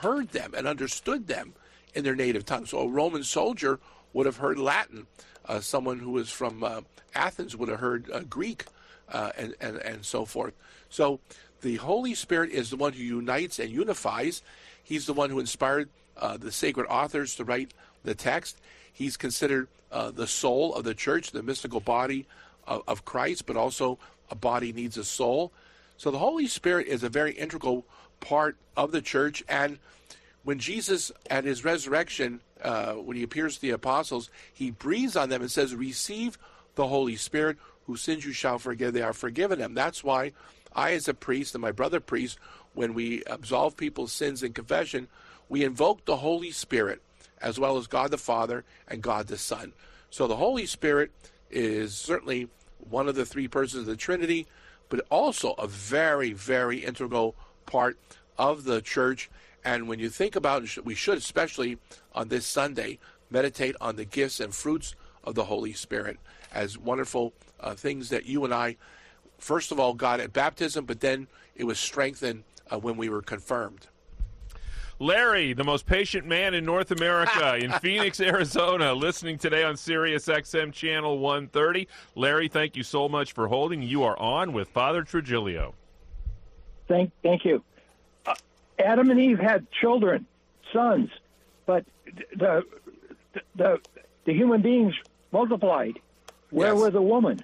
heard them and understood them in their native tongue. So a Roman soldier would have heard Latin. Someone who was from Athens would have heard Greek, and so forth. So the Holy Spirit is the one who unites and unifies. He's the one who inspired the sacred authors to write the text. He's considered the soul of the church, the mystical body of Christ, but also a body needs a soul. So the Holy Spirit is a very integral part of the church. And when Jesus, at his resurrection, when he appears to the apostles, he breathes on them and says, receive the Holy Spirit, whose sins you shall forgive, they are forgiven them. That's why I, as a priest, and my brother priest, when we absolve people's sins in confession, we invoke the Holy Spirit, as well as God the Father and God the Son. So the Holy Spirit is certainly one of the three persons of the Trinity, but also a very, very integral part of the church. And when you think about it, we should, especially on this Sunday, meditate on the gifts and fruits of the Holy Spirit as wonderful things that you and I, first of all, got at baptism, but then it was strengthened when we were confirmed. Larry, the most patient man in North America, in Phoenix, Arizona, listening today on Sirius XM Channel 130. Larry, thank you so much for holding. You are on with Father Trigilio. Thank you. Adam and Eve had children, sons, but the human beings multiplied. Where were the women?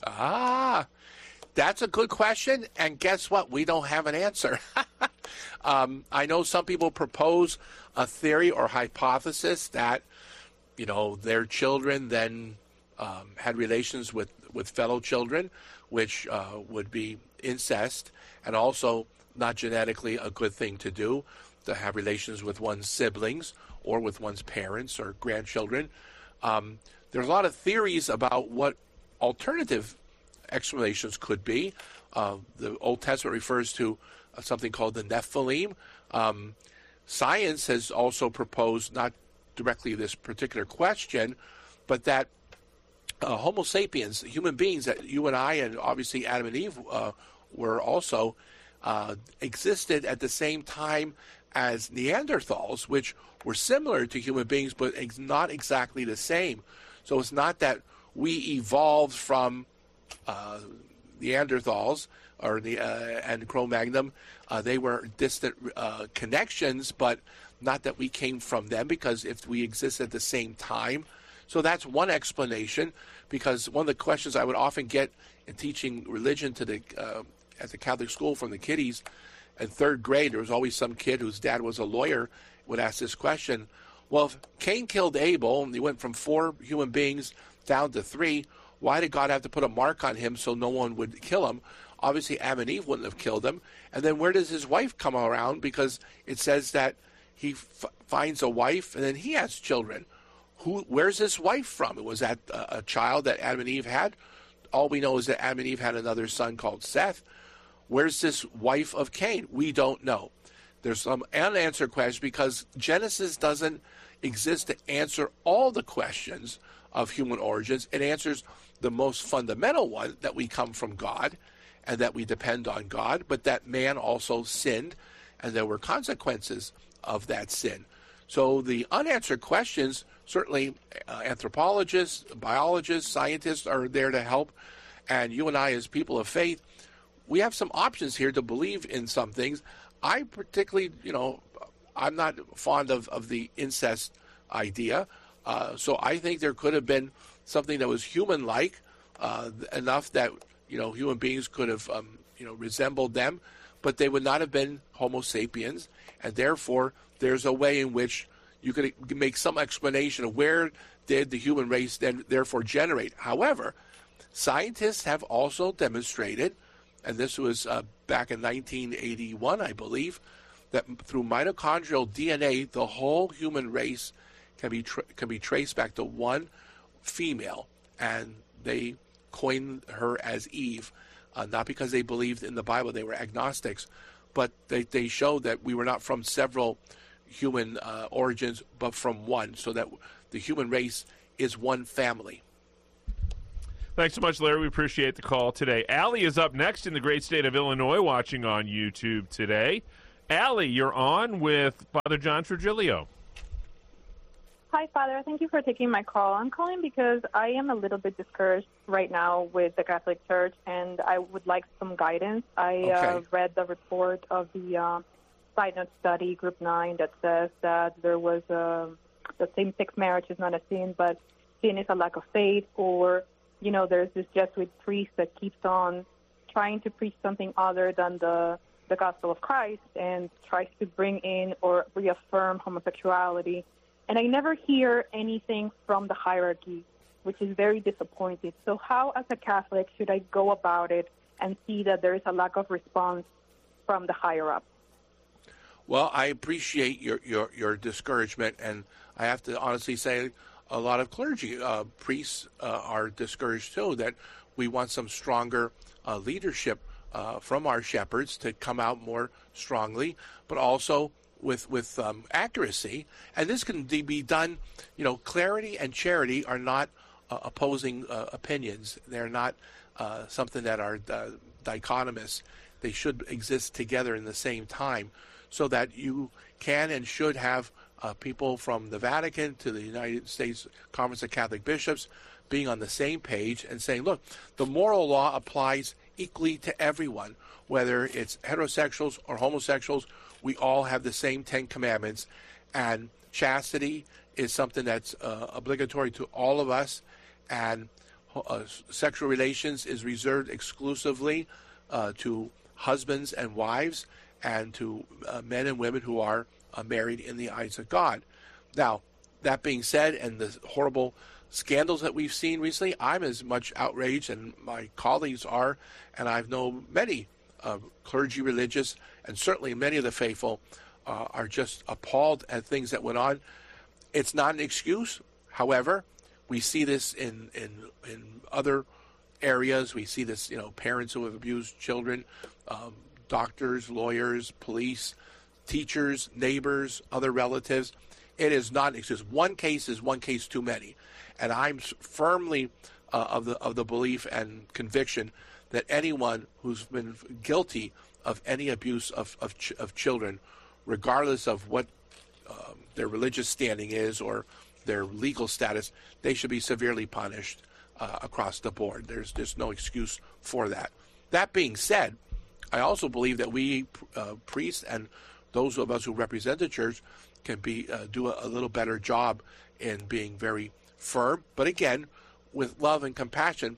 That's a good question, and guess what? We don't have an answer. I know some people propose a theory or hypothesis that, their children then had relations with fellow children, which would be incest, and also not genetically a good thing to do, to have relations with one's siblings or with one's parents or grandchildren. There's a lot of theories about what alternative explanations could be. The Old Testament refers to something called the Nephilim. Science has also proposed, not directly this particular question, but that Homo sapiens, human beings, that you and I, and obviously Adam and Eve were also, existed at the same time as Neanderthals, which were similar to human beings, but not exactly the same. So it's not that we evolved from Neanderthals and Cro-Magnon. They were distant connections, but not that we came from them, because if we exist at the same time. So that's one explanation, because one of the questions I would often get in teaching religion to at the Catholic school from the kiddies in third grade, there was always some kid whose dad was a lawyer would ask this question. Well, if Cain killed Abel and he went from 4 human beings down to 3, why did God have to put a mark on him so no one would kill him? Obviously, Adam and Eve wouldn't have killed him. And then where does his wife come around? Because it says that he finds a wife and then he has children. Where's this wife from? Was that a child that Adam and Eve had? All we know is that Adam and Eve had another son called Seth. Where's this wife of Cain? We don't know. There's some unanswered questions because Genesis doesn't exist to answer all the questions of human origins. It answers the most fundamental one, that we come from God and that we depend on God, but that man also sinned and there were consequences of that sin. So the unanswered questions, certainly anthropologists, biologists, scientists are there to help. And you and I, as people of faith, we have some options here to believe in some things. I particularly, I'm not fond of the incest idea. So I think there could have been something that was human-like enough that, human beings could have, resembled them, but they would not have been Homo sapiens. And therefore, there's a way in which you could make some explanation of where did the human race then therefore generate. However, scientists have also demonstrated, and this was back in 1981, I believe, that through mitochondrial DNA, the whole human race can be traced back to one female, and they coined her as Eve, not because they believed in the Bible, they were agnostics, but they showed that we were not from several human origins, but from one, so that the human race is one family. Thanks so much, Larry. We appreciate the call today. Allie is up next in the great state of Illinois, watching on YouTube today. Allie, you're on with Father John Trujillo. Hi, Father. Thank you for taking my call. I'm calling because I am a little bit discouraged right now with the Catholic Church, and I would like some guidance. I read the report of the Synod study, Group 9, that says that there was the same-sex marriage is not a sin, but sin is a lack of faith, or, there's this Jesuit priest that keeps on trying to preach something other than the gospel of Christ and tries to bring in or reaffirm homosexuality. And I never hear anything from the hierarchy, which is very disappointing. So how, as a Catholic, should I go about it and see that there is a lack of response from the higher-ups? Well, I appreciate your discouragement, and I have to honestly say a lot of clergy, priests are discouraged too, that we want some stronger leadership from our shepherds to come out more strongly, but also with accuracy. And this can be done, clarity and charity are not opposing opinions. They're not something that are dichotomous. They should exist together in the same time, so that you can and should have people from the Vatican to the United States Conference of Catholic Bishops being on the same page and saying, look, the moral law applies equally to everyone, whether it's heterosexuals or homosexuals. We all have the same 10 commandments, and chastity is something that's obligatory to all of us, and sexual relations is reserved exclusively to husbands and wives, and to men and women who are married in the eyes of God. Now, that being said, and the horrible scandals that we've seen recently, I'm as much outraged, and my colleagues are, and I've known many clergy, religious, and certainly many of the faithful are just appalled at things that went on. It's not an excuse. However, we see this in other areas. We see this, parents who have abused children, doctors, lawyers, police, teachers, neighbors, other relatives. It is not an excuse. One case is one case too many. And I'm firmly of the belief and conviction that anyone who's been guilty of any abuse of children, regardless of what their religious standing is or their legal status, they should be severely punished across the board. There's just no excuse for that. That being said, I also believe that we priests and those of us who represent the church can do a little better job in being very firm, but again, with love and compassion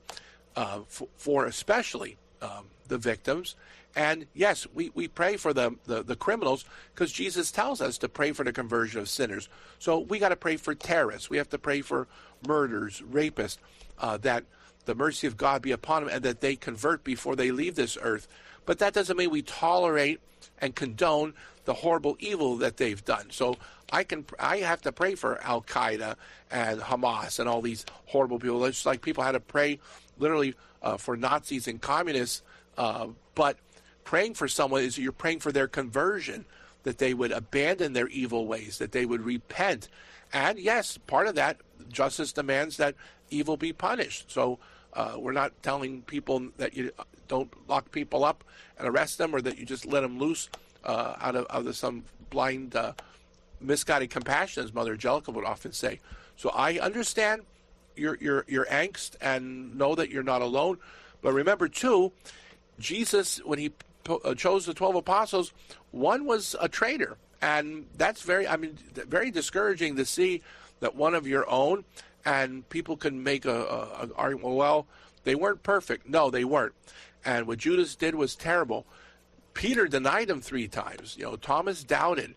for especially the victims. And yes, we pray for the criminals, because Jesus tells us to pray for the conversion of sinners. So we got to pray for terrorists. We have to pray for murderers, rapists, that the mercy of God be upon them and that they convert before they leave this earth. But that doesn't mean we tolerate and condone the horrible evil that they've done. So I have to pray for Al-Qaeda and Hamas and all these horrible people. It's like people had to pray literally for Nazis and communists, but praying for someone is you're praying for their conversion, that they would abandon their evil ways, that they would repent. And yes, part of that, justice demands that evil be punished. So we're not telling people that you don't lock people up and arrest them, or that you just let them loose out of some blind, misguided compassion, as Mother Angelica would often say. So I understand your angst and know that you're not alone. But remember, too, Jesus, when he chose the 12 apostles, one was a traitor. And that's very discouraging to see that one of your own, and people can make an argument, well, they weren't perfect. No, they weren't. And what Judas did was terrible. Peter denied him 3 times. Thomas doubted.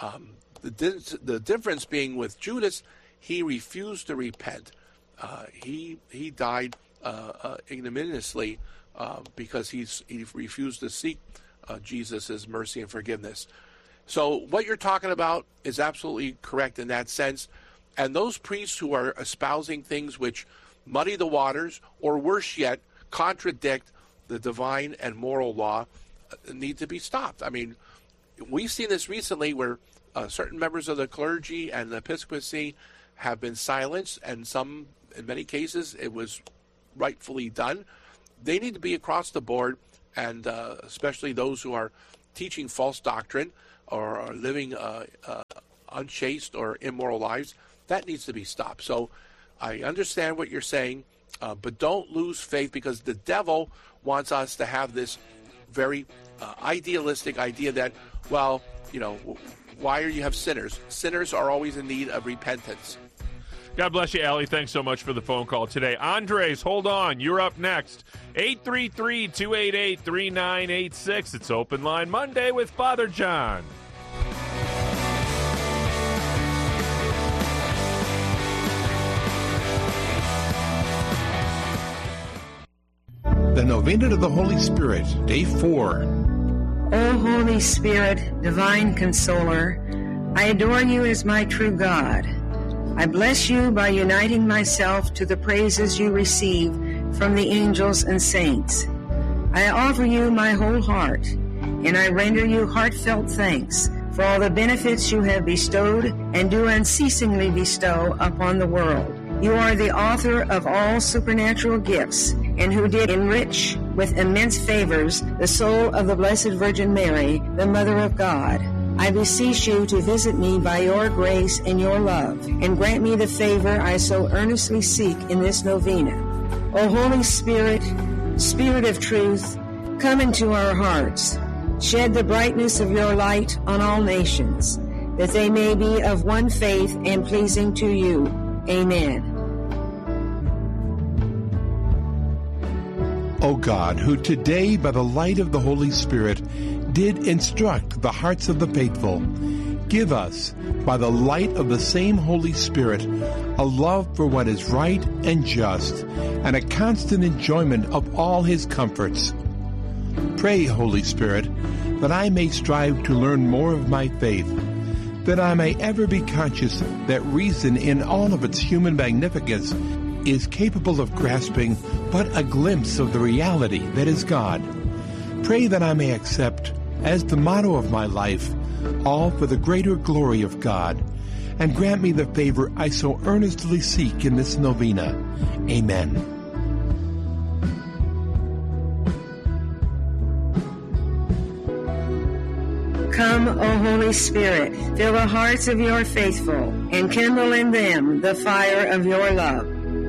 The difference being with Judas, he refused to repent. He died ignominiously because he refused to seek Jesus' mercy and forgiveness. So what you're talking about is absolutely correct in that sense. And those priests who are espousing things which muddy the waters, or worse yet, contradict the divine and moral law, need to be stopped. I mean, we've seen this recently where certain members of the clergy and the episcopacy have been silenced, and some, in many cases, it was rightfully done. They need to be across the board, and especially those who are teaching false doctrine. or are living unchaste or immoral lives, that needs to be stopped. So I understand what you're saying, but don't lose faith, because the devil wants us to have this very idealistic idea that, well, why do you have sinners? Sinners are always in need of repentance. God bless you, Allie. Thanks so much for the phone call today. Andres, hold on. You're up next. 833-288-3986. It's Open Line Monday with Father John. The Novena to the Holy Spirit, Day 4. O Holy Spirit, Divine Consoler, I adore you as my true God. I bless you by uniting myself to the praises you receive from the angels and saints. I offer you my whole heart, and I render you heartfelt thanks for all the benefits you have bestowed and do unceasingly bestow upon the world. You are the author of all supernatural gifts, and who did enrich with immense favors the soul of the Blessed Virgin Mary, the Mother of God. I beseech you to visit me by your grace and your love, and grant me the favor I so earnestly seek in this novena. O Holy Spirit, Spirit of truth, come into our hearts. Shed the brightness of your light on all nations, that they may be of one faith and pleasing to you. Amen. O God, who today by the light of the Holy Spirit did instruct the hearts of the faithful, give us, by the light of the same Holy Spirit, a love for what is right and just, and a constant enjoyment of all his comforts. Pray, Holy Spirit, that I may strive to learn more of my faith, that I may ever be conscious that reason in all of its human magnificence is capable of grasping but a glimpse of the reality that is God. Pray that I may accept, as the motto of my life, all for the greater glory of God, and grant me the favor I so earnestly seek in this novena. Amen. Come, O Holy Spirit, fill the hearts of your faithful, and kindle in them the fire of your love.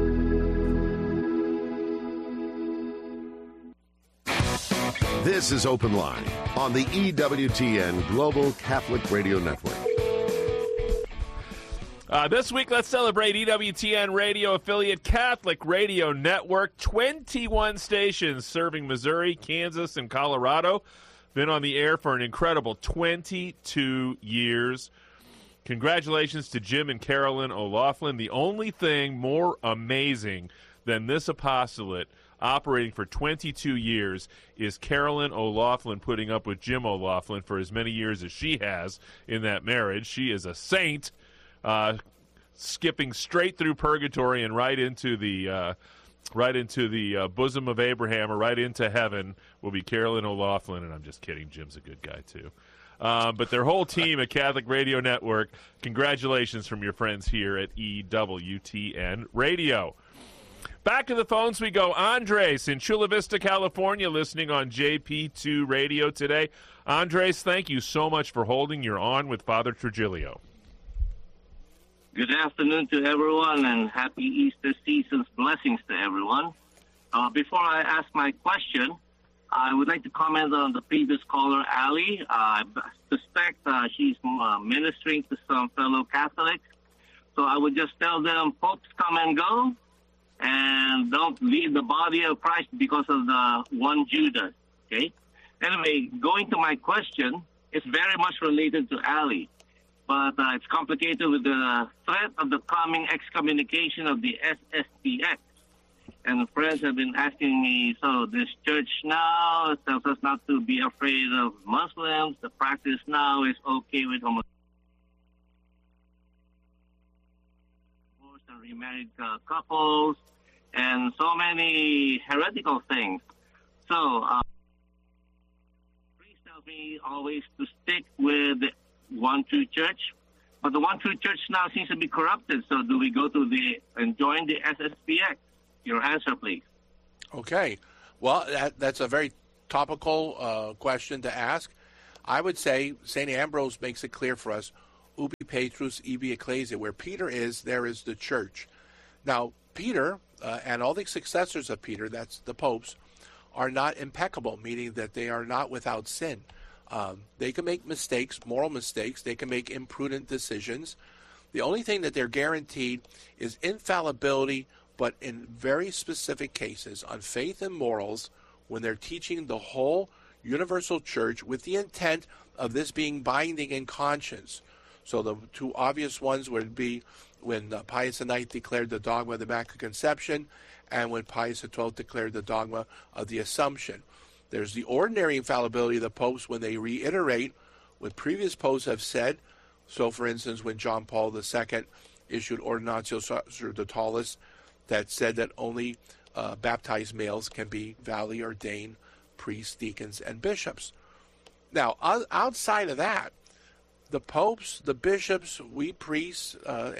This is Open Line on the EWTN Global Catholic Radio Network. This week, let's celebrate EWTN radio affiliate Catholic Radio Network. 21 stations serving Missouri, Kansas, and Colorado. Been on the air for an incredible 22 years. Congratulations to Jim and Carolyn O'Loughlin. The only thing more amazing than this apostolate operating for 22 years is Carolyn O'Loughlin putting up with Jim O'Loughlin for as many years as she has in that marriage. She is a saint, skipping straight through purgatory and right into the bosom of Abraham, or right into heaven, will be Carolyn O'Loughlin. And I'm just kidding. Jim's a good guy, too. But their whole team at Catholic Radio Network, congratulations from your friends here at EWTN Radio. Back to the phones we go. Andres in Chula Vista, California, listening on JP2 Radio today. Andres, thank you so much for holding. You're on with Father Trujillo. Good afternoon to everyone, and happy Easter season's blessings to everyone. Before I ask my question, I would like to comment on the previous caller, Ali. I suspect she's ministering to some fellow Catholics. So I would just tell them, popes come and go, and don't leave the body of Christ because of the one Judas. Okay? Anyway, going to my question, it's very much related to Ali. But it's complicated with the threat of the coming excommunication of the SSPX. And friends have been asking me, so this church now tells us not to be afraid of Muslims. The practice now is okay with homosexuals and remarried couples, and so many heretical things. So, please tell me always to stick with the one true church. But the one true church now seems to be corrupted. So do we go to and join the SSPX? Your answer, please. Okay. Well, that's a very topical question to ask. I would say St. Ambrose makes it clear for us, ubi Petrus, ibi ecclesia. Where Peter is, there is the church. Now, Peter and all the successors of Peter, that's the popes, are not impeccable, meaning that they are not without sin. They can make mistakes, moral mistakes. They can make imprudent decisions. The only thing that they're guaranteed is infallibility, but in very specific cases on faith and morals, when they're teaching the whole universal church with the intent of this being binding in conscience. So the two obvious ones would be when Pius IX declared the dogma of the Immaculate Conception and when Pius XII declared the dogma of the Assumption. There's the ordinary infallibility of the popes when they reiterate what previous popes have said. So, for instance, when John Paul II issued Ordinatio Sacerdotales that said that only baptized males can be validly ordained priests, deacons, and bishops. Now, outside of that, the popes, the bishops, we priests,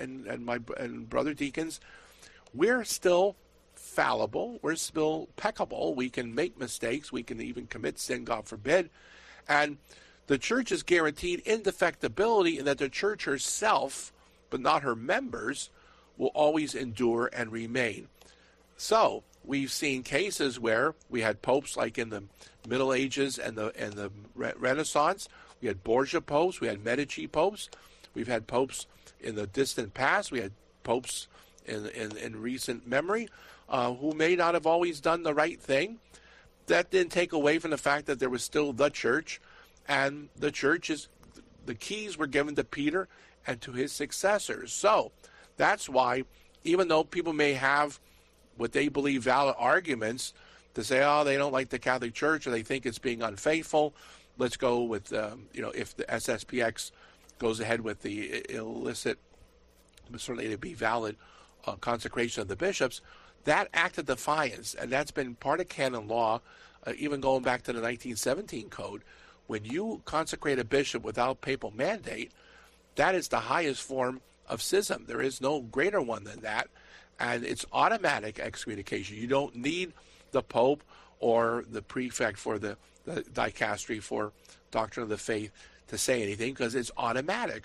and brother deacons, we're still fallible. We're still peccable. We can make mistakes. We can even commit sin, God forbid. And the church is guaranteed indefectibility in that the church herself, but not her members, will always endure and remain. So we've seen cases where we had popes like in the Middle Ages and the Renaissance. We had Borgia popes. We had Medici popes. We've had popes in the distant past. We had popes in recent memory who may not have always done the right thing. That didn't take away from the fact that there was still the church, and the church is, the keys were given to Peter and to his successors. So that's why, even though people may have what they believe valid arguments to say, oh, they don't like the Catholic Church or they think it's being unfaithful, let's go with, if the SSPX goes ahead with the illicit, certainly to be valid consecration of the bishops, that act of defiance, and that's been part of canon law, even going back to the 1917 code. When you consecrate a bishop without papal mandate, that is the highest form of schism. There is no greater one than that, and it's automatic excommunication. You don't need the Pope or the prefect for the dicastery for Doctrine of the Faith to say anything, because it's automatic.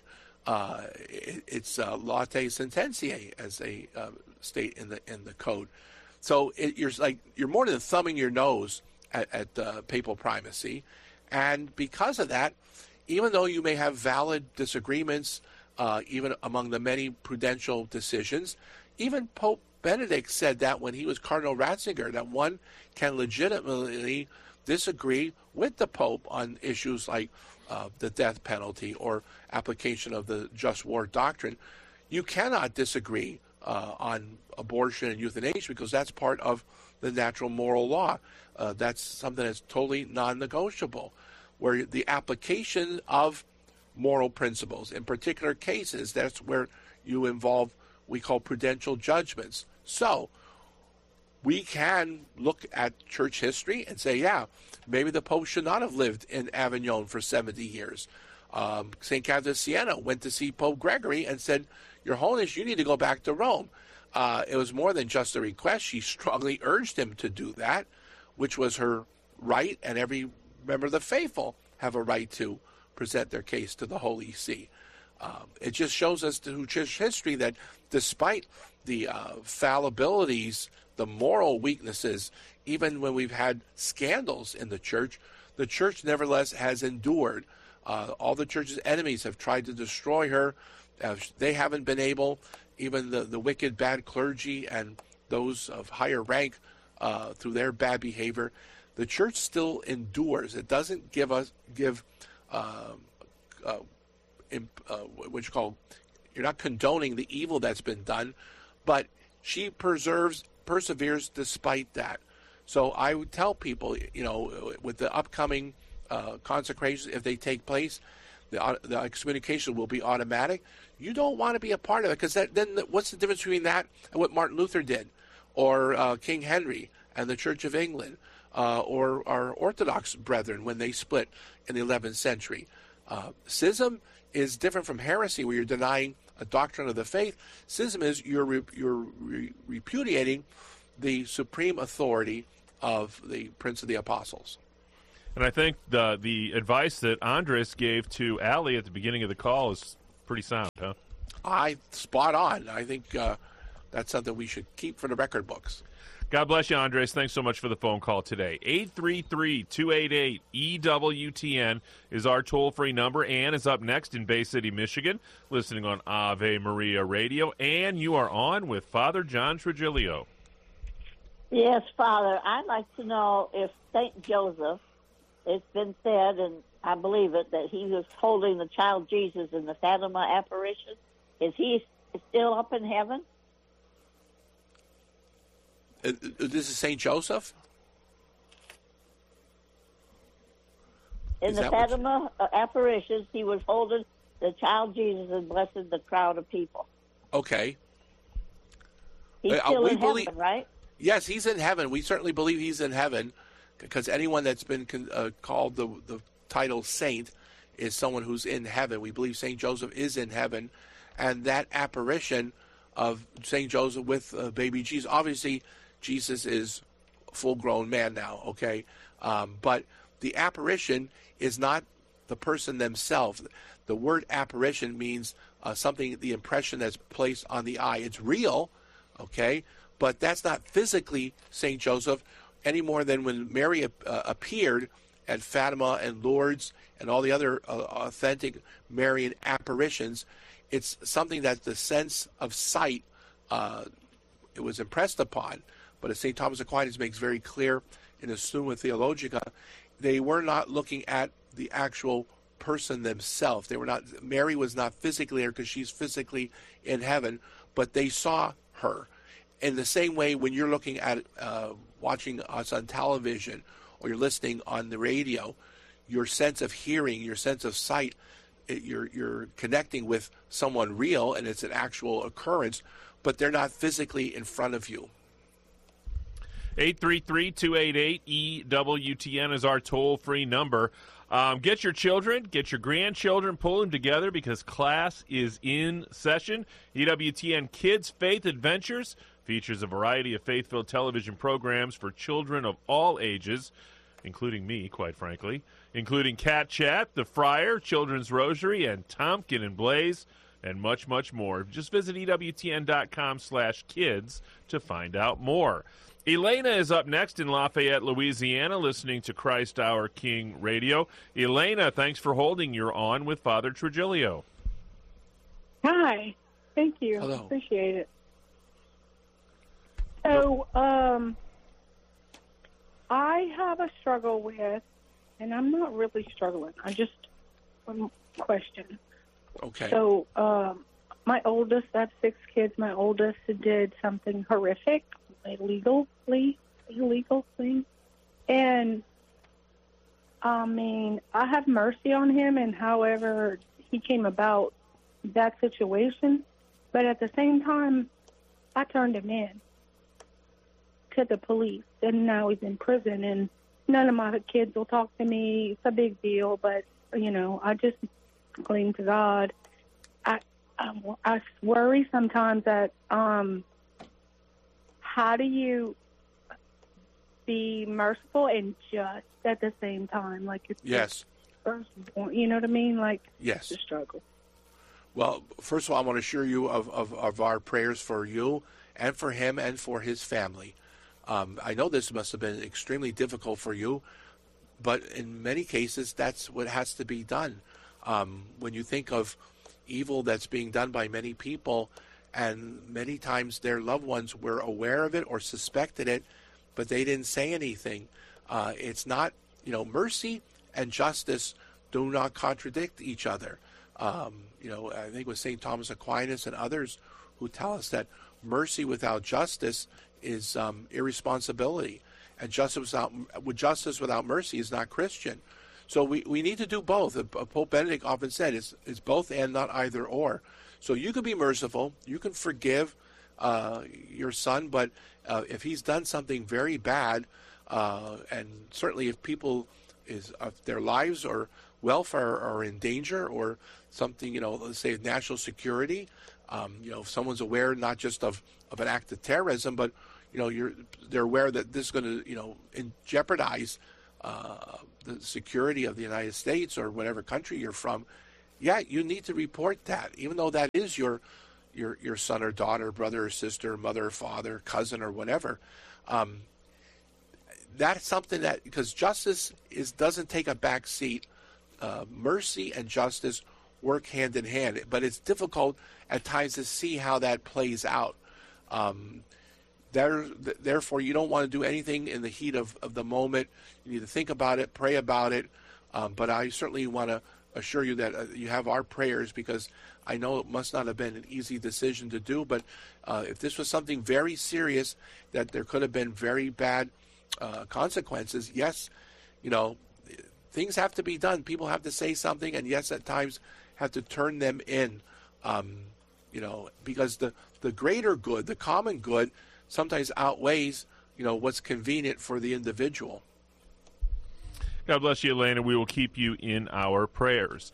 It's late sententiae, as they state in the code. So you're more than thumbing your nose at papal primacy, and because of that, even though you may have valid disagreements, even among the many prudential decisions, even Pope Benedict said that when he was Cardinal Ratzinger, that one can legitimately disagree with the Pope on issues like the death penalty or application of the just war doctrine. You cannot disagree on abortion and euthanasia because that's part of the natural moral law. That's something that's totally non-negotiable, where the application of moral principles, in particular cases, that's where you involve we call prudential judgments. So we can look at church history and say, yeah, maybe the Pope should not have lived in Avignon for 70 years. St. Catherine of Siena went to see Pope Gregory and said, Your Holiness, you need to go back to Rome. It was more than just a request. She strongly urged him to do that, which was her right, and every member of the faithful have a right to present their case to the Holy See. It just shows us through church history that despite the fallibilities, the moral weaknesses, even when we've had scandals in the church nevertheless has endured. All the church's enemies have tried to destroy her. They haven't been able, even the wicked, bad clergy and those of higher rank, through their bad behavior, the church still endures. It doesn't what you call, you're not condoning the evil that's been done, but she perseveres despite that. So I would tell people, with the upcoming consecrations, if they take place, the excommunication will be automatic. You don't want to be a part of it, because then what's the difference between that and what Martin Luther did, or King Henry and the Church of England, or our Orthodox brethren when they split in the 11th century? Schism is different from heresy, where you're denying a doctrine of the faith. Schism is you're repudiating the supreme authority of the Prince of the Apostles. And I think the advice that Andres gave to Allie at the beginning of the call is pretty sound, huh? Spot on. I think that's something we should keep for the record books. God bless you, Andres. Thanks so much for the phone call today. 833-288-EWTN is our toll-free number. Ann is up next in Bay City, Michigan, listening on Ave Maria Radio. Ann, you are on with Father John Trigilio. Yes, Father. I'd like to know if St. Joseph, it's been said, and I believe it, that he was holding the child Jesus in the Fatima apparition. Is he still up in heaven? This is St. Joseph? In the Fatima apparitions, he was holding the child Jesus and blessing the crowd of people. Okay. He's still in heaven, right? Yes, he's in heaven. We certainly believe he's in heaven, because anyone that's been called the title saint is someone who's in heaven. We believe St. Joseph is in heaven, and that apparition of St. Joseph with baby Jesus, obviously Jesus is a full-grown man now, okay? But the apparition is not the person themselves. The word apparition means something, the impression that's placed on the eye. It's real, okay? But that's not physically St. Joseph any more than when Mary appeared at Fatima and Lourdes and all the other authentic Marian apparitions. It's something that the sense of sight it was impressed upon. But as St. Thomas Aquinas makes very clear in his Summa Theologica, they were not looking at the actual person themselves. They were not. Mary was not physically there because she's physically in heaven, but they saw her. In the same way, when you're looking at watching us on television or you're listening on the radio, your sense of hearing, your sense of sight, you're connecting with someone real, and it's an actual occurrence, but they're not physically in front of you. 833-288-EWTN is our toll-free number. Get your children, get your grandchildren, pull them together because class is in session. EWTN Kids Faith Adventures features a variety of faith-filled television programs for children of all ages, including me, quite frankly, including Cat Chat, The Friar, Children's Rosary, and Tompkin and Blaze, and much, much more. Just visit EWTN.com/kids to find out more. Elena is up next in Lafayette, Louisiana, listening to Christ Our King Radio. Elena, thanks for holding. You're on with Father Trigilio. Hi. Thank you. Hello. Appreciate it. So, I have a struggle with, and I'm not really struggling. I just one question. Okay. So, my oldest, I have 6 kids. My oldest did something horrific, illegal thing. And, I mean, I have mercy on him and however he came about that situation. But at the same time, I turned him in to the police, and now he's in prison, and none of my kids will talk to me. It's a big deal, but, you know, I just cling to God. I worry sometimes that how do you be merciful and just at the same time? Like, it's yes. Firstborn, you know what I mean? Like, yes. It's a struggle. Well, first of all, I want to assure you of our prayers for you and for him and for his family. I know this must have been extremely difficult for you, but in many cases, that's what has to be done. When you think of evil that's being done by many people, and many times their loved ones were aware of it or suspected it, but they didn't say anything. It's not, mercy and justice do not contradict each other. I think with St. Thomas Aquinas and others who tell us that mercy without justice is irresponsibility, and justice without mercy is not Christian. So we need to do both. Pope Benedict often said it's both and, not either or. So you can be merciful, you can forgive your son, but if he's done something very bad, and certainly if their lives or welfare are in danger, or something, let's say national security, if someone's aware not just of an act of terrorism, but they're aware that this is going to jeopardize the security of the United States or whatever country you're from, yeah, you need to report that, even though that is your son or daughter, brother or sister, mother or father, cousin or whatever. That's something that, because justice doesn't take a back seat. Mercy and justice work hand in hand, but it's difficult at times to see how that plays out. Therefore, you don't want to do anything in the heat of the moment. You need to think about it, pray about it. But I certainly want to assure you that you have our prayers, because I know it must not have been an easy decision to do. But if this was something very serious, that there could have been very bad consequences, yes, things have to be done. People have to say something, and yes, at times have to turn them in, because the greater good, the common good, sometimes outweighs, what's convenient for the individual. God bless you, Elena. We will keep you in our prayers.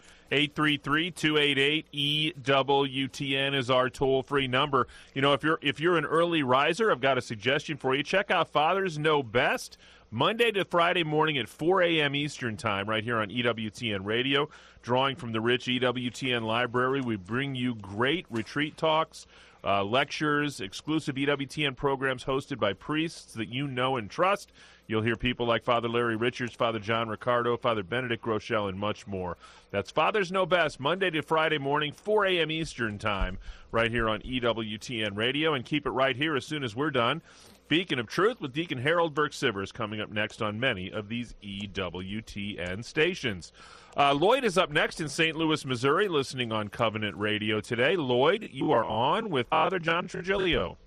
833-288-EWTN is our toll-free number. If you're an early riser, I've got a suggestion for you. Check out Fathers Know Best, Monday to Friday morning at 4 a.m. Eastern Time, right here on EWTN Radio. Drawing from the rich EWTN library, we bring you great retreat talks, lectures, exclusive EWTN programs hosted by priests that you know and trust. You'll hear people like Father Larry Richards, Father John Ricardo, Father Benedict Groeschel, and much more. That's Fathers Know Best, Monday to Friday morning, 4 a.m. Eastern Time, right here on EWTN Radio. And keep it right here as soon as we're done. Beacon of Truth with Deacon Harold Burke-Sivers coming up next on many of these EWTN stations. Lloyd is up next in St. Louis, Missouri, listening on Covenant Radio today. Lloyd, you are on with Father John Trigilio.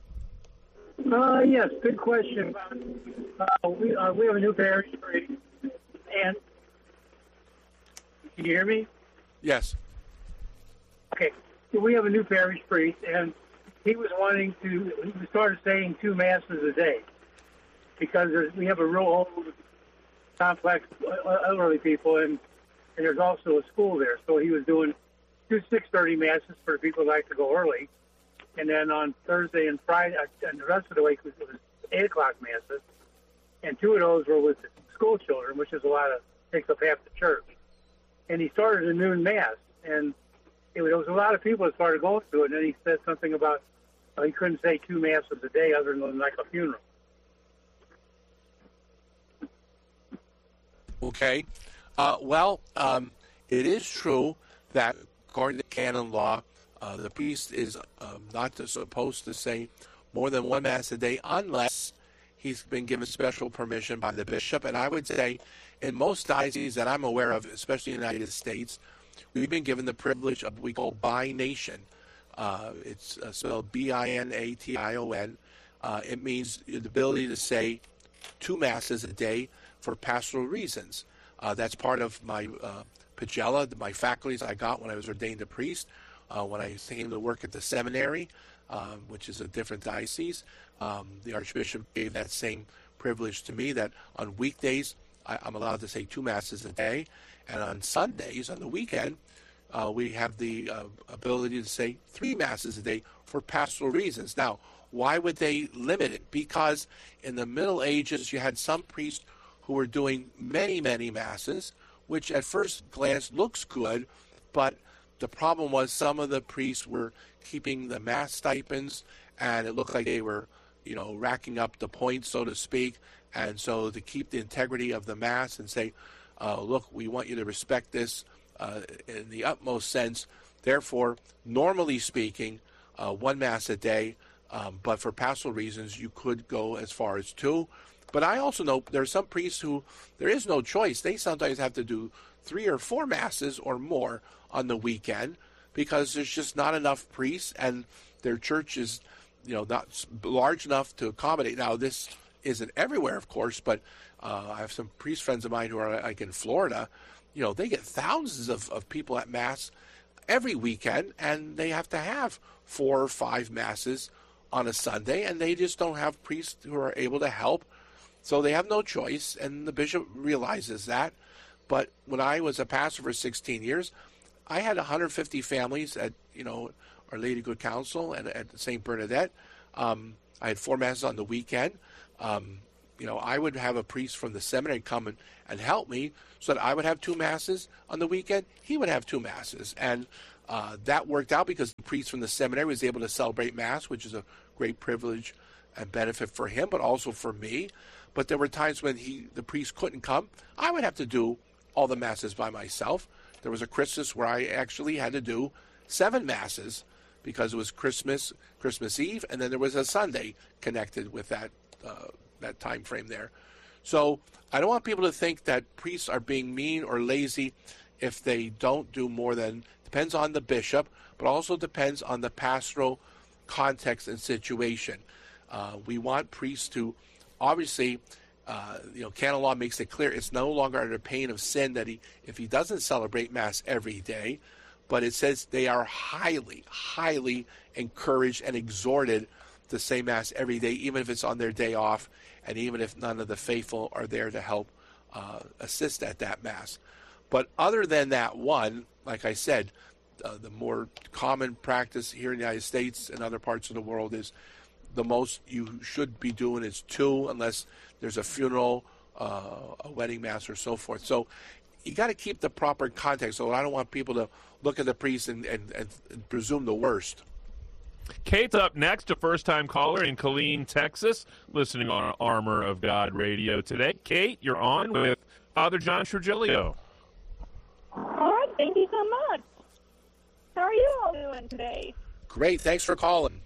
Yes, good question. We have a new parish priest, and can you hear me? Yes. Okay, so we have a new parish priest, and he started saying 2 masses a day, because we have a real old complex elderly people, and there's also a school there. So he was doing 2 6:30 masses for people who like to go early, and then on Thursday and Friday, and the rest of the week it was 8 o'clock masses, and 2 of those were with the school children, which is takes up half the church. And he started a noon mass, and there was a lot of people that started going to it, and then he said something about he couldn't say 2 masses a day other than like a funeral. Okay. It is true that according to canon law, the priest is not supposed to say more than 1 mass a day unless he's been given special permission by the bishop. And I would say in most dioceses that I'm aware of, especially in the United States, we've been given the privilege of what we call bination. It's spelled B-I-N-A-T-I-O-N. It means the ability to say 2 masses a day for pastoral reasons. That's part of my pagella, my faculties I got when I was ordained a priest. When I came to work at the seminary, which is a different diocese, the Archbishop gave that same privilege to me, that on weekdays I'm allowed to say 2 masses a day, and on Sundays, on the weekend, we have the ability to say 3 masses a day for pastoral reasons. Now, why would they limit it? Because in the Middle Ages, you had some priests who were doing many, many masses, which at first glance looks good, but the problem was some of the priests were keeping the mass stipends, and it looked like they were, racking up the points, so to speak. And so to keep the integrity of the mass and say, look, we want you to respect this in the utmost sense. Therefore, normally speaking, 1 mass a day, but for pastoral reasons, you could go as far as 2. But I also know there are some priests who there is no choice. They sometimes have to do 3 or 4 masses or more on the weekend because there's just not enough priests, and their church is, not large enough to accommodate. Now, this isn't everywhere, of course, but I have some priest friends of mine who are like in Florida. They get thousands of people at Mass every weekend, and they have to have 4 or 5 masses on a Sunday, and they just don't have priests who are able to help. So they have no choice, and the bishop realizes that. But when I was a pastor for 16 years, I had 150 families at, Our Lady Good Counsel and at St. Bernadette. I had 4 masses on the weekend. I would have a priest from the seminary come and help me so that I would have 2 Masses on the weekend. He would have 2 Masses. And that worked out because the priest from the seminary was able to celebrate Mass, which is a great privilege and benefit for him, but also for me. But there were times when the priest couldn't come. I would have to do all the Masses by myself. There was a Christmas where I actually had to do 7 Masses because it was Christmas Eve, and then there was a Sunday connected with that time frame there. So I don't want people to think that priests are being mean or lazy if they don't do more than, depends on the bishop, but also depends on the pastoral context and situation. We want priests to, obviously, canon law makes it clear it's no longer under pain of sin that if he doesn't celebrate Mass every day, but it says they are highly, highly encouraged and exhorted to say Mass every day, even if it's on their day off, and even if none of the faithful are there to help assist at that Mass. But other than that one, like I said, the more common practice here in the United States and other parts of the world is the most you should be doing is 2, unless there's a funeral, a wedding Mass, or so forth. So you got to keep the proper context. So I don't want people to look at the priest and presume the worst. Kate's up next, a first-time caller in Killeen, Texas, listening on Armor of God Radio today. Kate, you're on with Father John Trigilio. All right, thank you so much. How are you all doing today? Great, thanks for calling.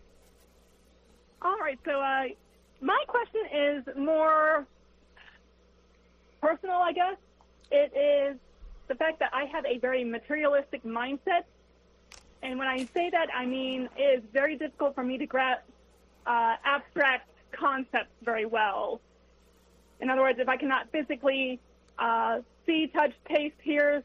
All right, so my question is more personal, I guess. It is the fact that I have a very materialistic mindset. And when I say that, I mean it is very difficult for me to grasp abstract concepts very well. In other words, if I cannot physically see, touch, taste, hear,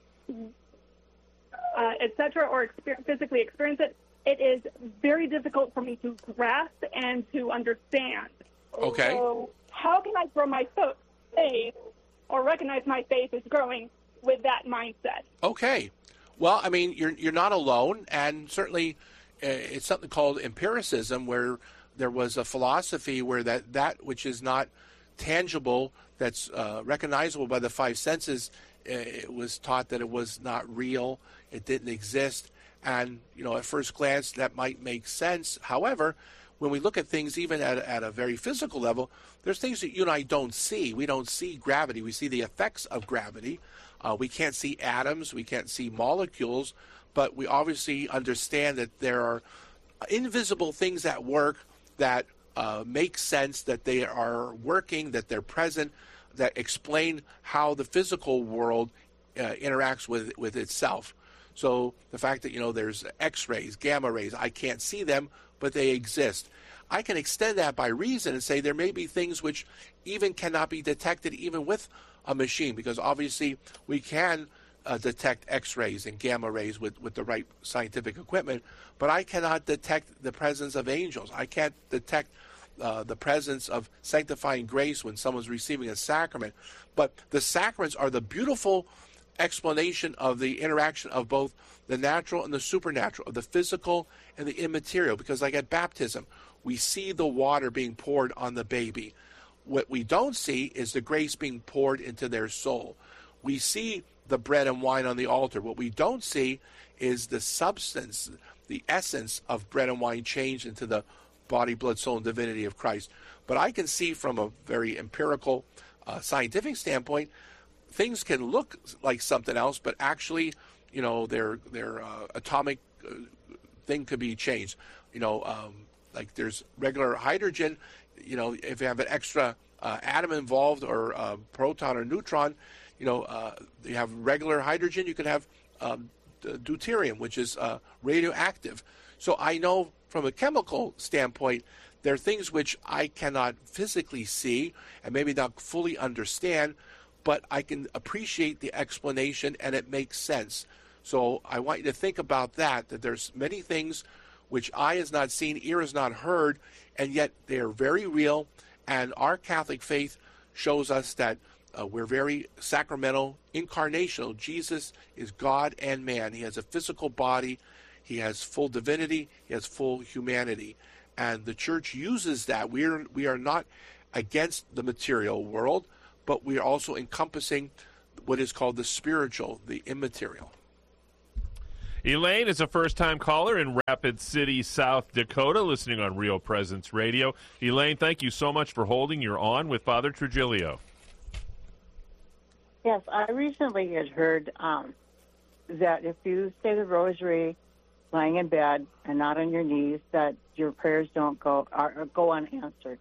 etc., or physically experience it, it is very difficult for me to grasp and to understand. Okay. So how can I grow my faith or recognize my faith as growing with that mindset? Okay. Well, I mean, you're not alone, and certainly it's something called empiricism, where there was a philosophy where that which is not tangible, that's recognizable by the 5 senses, it was taught that it was not real, it didn't exist, and at first glance that might make sense. However, when we look at things even at a very physical level, there's things that you and I don't see. We don't see gravity. We see the effects of gravity. We can't see atoms, we can't see molecules, but we obviously understand that there are invisible things at work that make sense, that they are working, that they're present, that explain how the physical world interacts with itself. So the fact that, there's X-rays, gamma rays, I can't see them, but they exist. I can extend that by reason and say there may be things which even cannot be detected even with a machine, because obviously we can detect X-rays and gamma rays with the right scientific equipment, but I cannot detect the presence of angels. I can't detect the presence of sanctifying grace when someone's receiving a sacrament. But the sacraments are the beautiful explanation of the interaction of both the natural and the supernatural, of the physical and the immaterial, because like at baptism, we see the water being poured on the baby. What we don't see is the grace being poured into their soul. We see the bread and wine on the altar. What we don't see is the substance, the essence of bread and wine changed into the body, blood, soul, and divinity of Christ. But I can see from a very empirical, scientific standpoint, things can look like something else, but actually, their atomic thing could be changed. Like there's regular hydrogen. If you have an extra atom involved, or proton or neutron, you have regular hydrogen, you can have deuterium, which is radioactive. So I know from a chemical standpoint, there are things which I cannot physically see and maybe not fully understand, but I can appreciate the explanation and it makes sense. So I want you to think about that there's many things which eye has not seen, ear has not heard, and yet they are very real. And our Catholic faith shows us that we're very sacramental, incarnational. Jesus is God and man. He has a physical body. He has full divinity. He has full humanity. And the Church uses that. We are not against the material world, but we are also encompassing what is called the spiritual, the immaterial. Elaine is a first-time caller in Rapid City, South Dakota, listening on Real Presence Radio. Elaine, thank you so much for holding. You're on with Father Trujillo. Yes, I recently had heard that if you say the rosary lying in bed and not on your knees, that your prayers don't go unanswered.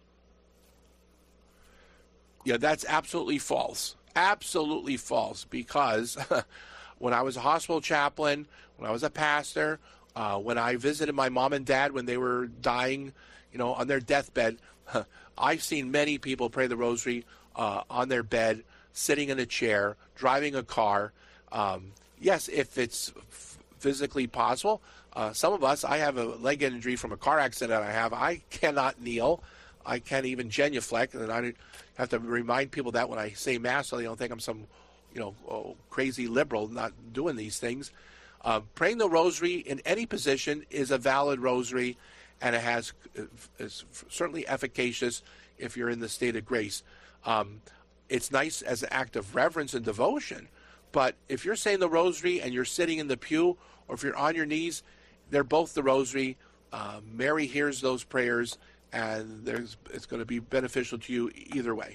Yeah, that's absolutely false. Absolutely false, because when I was a hospital chaplain, when I was a pastor, when I visited my mom and dad when they were dying, on their deathbed, I've seen many people pray the rosary on their bed, sitting in a chair, driving a car. Yes, if it's physically possible. Some of us, I have a leg injury from a car accident I cannot kneel. I can't even genuflect, and I have to remind people that when I say Mass, so they don't think I'm some, crazy liberal not doing these things. Praying the rosary in any position is a valid rosary, and is certainly efficacious if you're in the state of grace. It's nice as an act of reverence and devotion, but if you're saying the rosary and you're sitting in the pew, or if you're on your knees, they're both the rosary. Mary hears those prayers, and it's going to be beneficial to you either way.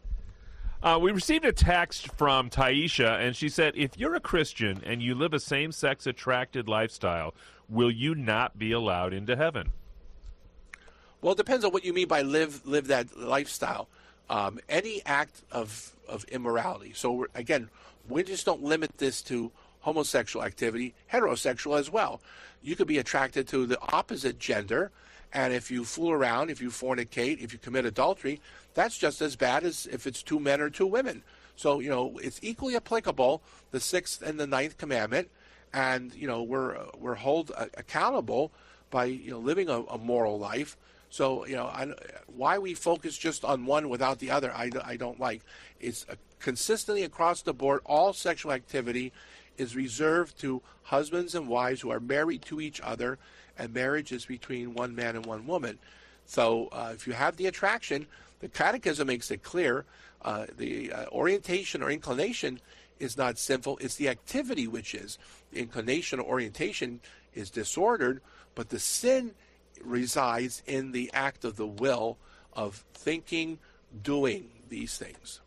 We received a text from Taisha, and she said, if you're a Christian and you live a same-sex attracted lifestyle, will you not be allowed into heaven? Well, it depends on what you mean by live that lifestyle. Any act of immorality. So, again, we just don't limit this to homosexual activity, heterosexual as well. You could be attracted to the opposite gender, and if you fool around, if you fornicate, if you commit adultery, that's just as bad as if it's two men or two women. So, it's equally applicable, the 6th and the 9th commandment, and, we're held accountable by, living a moral life. So, why we focus just on one without the other, I don't like. It's consistently across the board, all sexual activity is reserved to husbands and wives who are married to each other, and marriage is between one man and one woman. So if you have the attraction, the Catechism makes it clear, the orientation or inclination is not sinful, it's the activity which is. The inclination or orientation is disordered, but the sin resides in the act of the will of thinking, doing these things.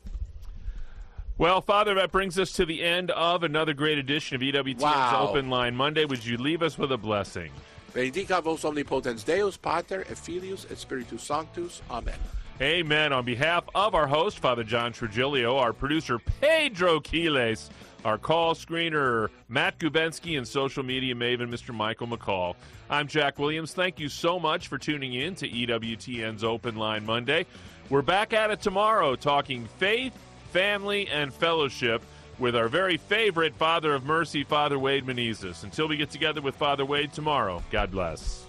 Well, Father, that brings us to the end of another great edition of EWTN's Open Line Monday. Would you leave us with a blessing? Benedicat vos omnipotens Deus, Pater, et Filius, et Spiritus Sanctus. Amen. Amen. On behalf of our host, Father John Trujillo, our producer, Pedro Quiles, our call screener, Matt Gubensky, and social media maven, Mr. Michael McCall, I'm Jack Williams. Thank you so much for tuning in to EWTN's Open Line Monday. We're back at it tomorrow talking faith, family, and fellowship with our very favorite Father of Mercy, Father Wade Menezes. Until we get together with Father Wade tomorrow, God bless.